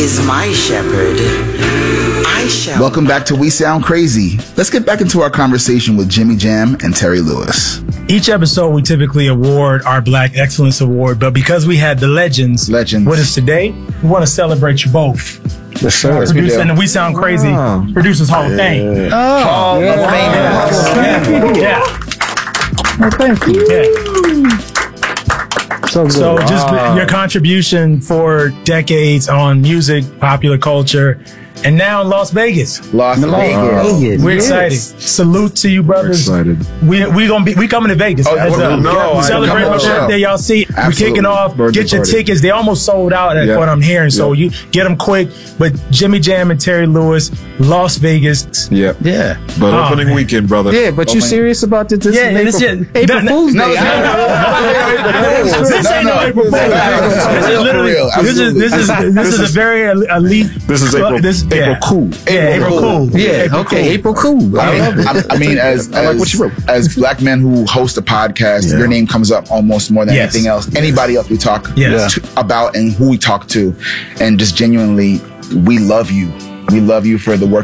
is my shepherd. I shall. Welcome back to We Sound Crazy. Let's get back into our conversation with Jimmy Jam and Terry Lewis. Each episode, we typically award our Black Excellence Award, but because we had the legends with us today, we want to celebrate you both. Yes, sir. Producer and the We Sound Crazy Producers Hall of Fame. Hall of Fame. Yeah. Well, thank you. Yeah. So just your contribution for decades on music, popular culture, and now in Las Vegas. Las Vegas. We're excited. Salute to you, brothers. We're excited. We coming to Vegas. Celebrate my birthday. Y'all see, we're kicking off. Get your tickets. They almost sold out at what I'm hearing. So you get them quick. But Jimmy Jam and Terry Lewis, Las Vegas. Yeah. Yeah. But opening weekend, brother. Yeah, but you serious about this? Yeah, this is April Fool's Day. This ain't no April Fool's Day. This is a very elite. This is April Cool. Yeah, April Cool. Yeah, okay, April Cool. I mean, as what you wrote. As black men who host a podcast, your name comes up almost more than anything else. Anybody else we talk about and who we talk to, and just genuinely, we love you. We love you for the work